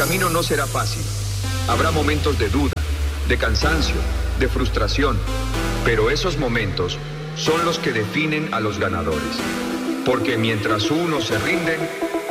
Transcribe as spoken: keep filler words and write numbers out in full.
camino no será fácil. Habrá momentos de duda, de cansancio, de frustración, pero esos momentos son los que definen a los ganadores. Porque mientras unos se rinden,